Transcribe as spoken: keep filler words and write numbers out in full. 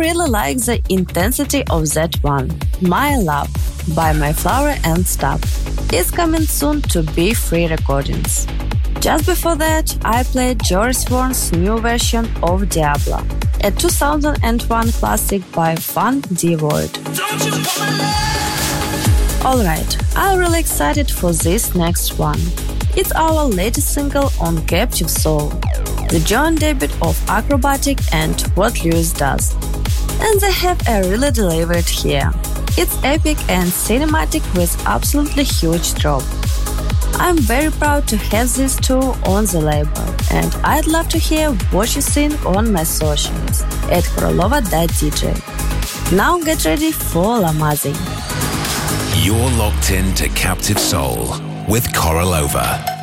really like the intensity of that one. My Love by My Flower and Stuff. It's coming soon to Be Free Recordings. Just before that, I played Joris Voorn's new version of Diablo, a two thousand one classic by Van de Void. Alright, I'm really excited for this next one. It's our latest single on Captive Soul, the joint debut of Acrobatic and What Lewis Does. And they have a really delivered here. It's epic and cinematic with absolutely huge drop. I'm very proud to have these two on the label, and I'd love to hear what you think on my socials at korolova dot d j. Now get ready for Lamazing. You're locked in to Captive Soul with Korolova.